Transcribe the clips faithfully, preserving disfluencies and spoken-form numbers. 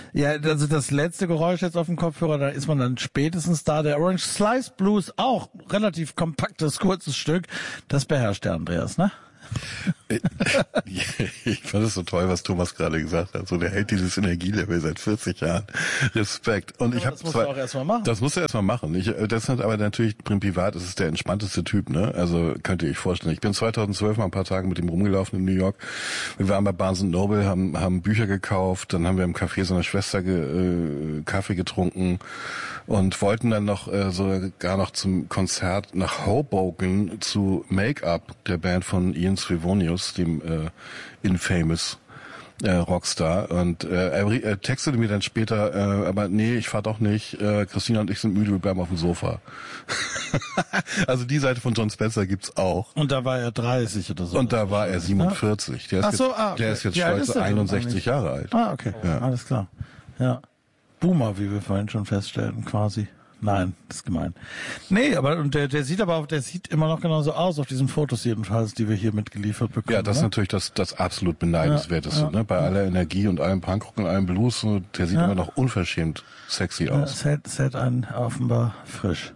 Ja, also das letzte Geräusch jetzt auf dem Kopfhörer, da ist man dann spätestens da. Der Orange Slice Blues, auch relativ kompaktes, kurzes Stück. Das beherrscht der Andreas, ne? Ich fand es so toll, was Thomas gerade gesagt hat. So, der hält dieses Energielevel seit vierzig Jahren. Respekt. Und ja, ich habe das musst du auch erstmal machen. Das musst du erstmal machen. Ich, das hat aber natürlich privat, das ist der entspannteste Typ, ne? Also könnt ihr euch vorstellen. Ich bin zweitausendzwölf mal ein paar Tage mit ihm rumgelaufen in New York. Wir waren bei Barnes and Noble, haben haben Bücher gekauft, dann haben wir im Café seiner Schwester ge, äh, Kaffee getrunken und wollten dann noch äh, sogar noch zum Konzert nach Hoboken zu Make-up, der Band von Ian Scrivonius, dem äh, Infamous äh, Rockstar. Und äh, er, er textete mir dann später, äh, aber nee, ich fahr doch nicht. Äh, Christina und ich sind müde, wir bleiben auf dem Sofa. Also die Seite von John Spencer gibt's auch. Und da war er dreißig oder so. Und da war er siebenundvierzig. Der ist Ach so, jetzt, ah, okay. der ist jetzt Wie alt stolze ist er denn einundsechzig eigentlich? Jahre alt. Ah, okay. Ja. Alles klar. Ja. Boomer, wie wir vorhin schon feststellten, quasi. Nein, das ist gemein. Nee, aber und der, der sieht aber auch, der sieht immer noch genauso aus auf diesen Fotos jedenfalls, die wir hier mitgeliefert bekommen. Ja, das ist ne? natürlich das, das absolut beneidenswerteste, Ja, ja, ne? Bei ja. aller Energie und allem Punkrock und allem Blues, so, der sieht Ja. immer noch unverschämt sexy Ja, aus. es hält, es hält einen offenbar frisch.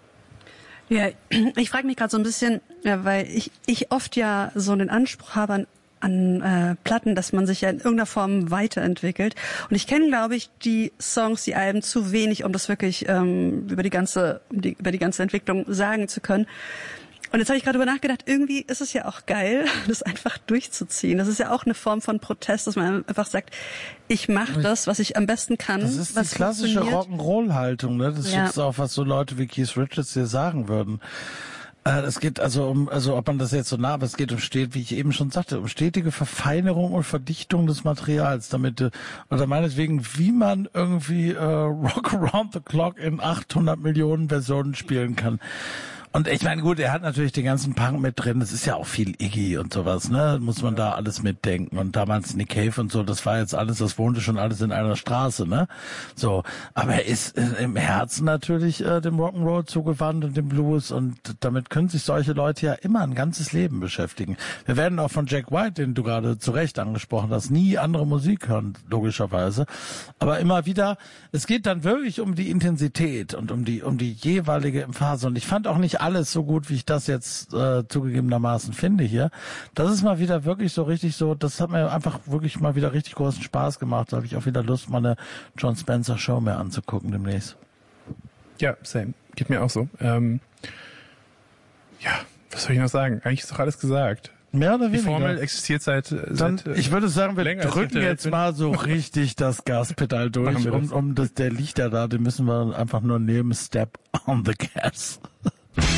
Ja, ich frage mich gerade so ein bisschen, ja, weil ich, ich oft ja so den Anspruch habe an, an äh, Platten, dass man sich ja in irgendeiner Form weiterentwickelt. Und ich kenne, glaube ich, die Songs, die Alben zu wenig, um das wirklich ähm, über die ganze, um die, über die ganze Entwicklung sagen zu können. Und jetzt habe ich gerade darüber nachgedacht, irgendwie ist es ja auch geil, das einfach durchzuziehen. Das ist ja auch eine Form von Protest, dass man einfach sagt, ich mache das, was ich am besten kann. Das ist was die klassische funktioniert. Rock'n'Roll-Haltung, ne? Das Ja. ist auch, was so Leute wie Keith Richards dir sagen würden. Äh, Es geht also um, also ob man das jetzt so nah, aber es geht um steht, wie ich eben schon sagte, um stetige Verfeinerung und Verdichtung des Materials, damit äh, oder meinetwegen, wie man irgendwie äh, Rock Around the Clock in achthundert Millionen Versionen spielen kann. Und ich meine, gut, er hat natürlich den ganzen Punk mit drin. Das ist ja auch viel Iggy und sowas, ne? Muss man da alles mitdenken. Und damals Nick Cave und so, das war jetzt alles, das wohnte schon alles in einer Straße, ne? So. Aber er ist äh, im Herzen natürlich äh, dem Rock'n'Roll zugewandt und dem Blues. Und damit können sich solche Leute ja immer ein ganzes Leben beschäftigen. Wir werden auch von Jack White, den du gerade zu Recht angesprochen hast, nie andere Musik hören, logischerweise. Aber immer wieder, es geht dann wirklich um die Intensität und um die, um die jeweilige Phase. Und ich fand auch nicht alles so gut, wie ich das jetzt äh, zugegebenermaßen finde hier. Das ist mal wieder wirklich so richtig so, das hat mir einfach wirklich mal wieder richtig großen Spaß gemacht. Da habe ich auch wieder Lust, mal eine John Spencer Show mehr anzugucken demnächst. Ja, same. Geht mir auch so. Ähm, ja, was soll ich noch sagen? Eigentlich ist doch alles gesagt. Mehr oder Die weniger. Formel existiert seit, Dann, seit ich würde sagen, wir länger, als ich drücken auf der Welt jetzt bin. mal so richtig das Gaspedal durch, Machen wir um, das. um das, der liegt ja da, den müssen wir einfach nur nehmen, Step on the Gas.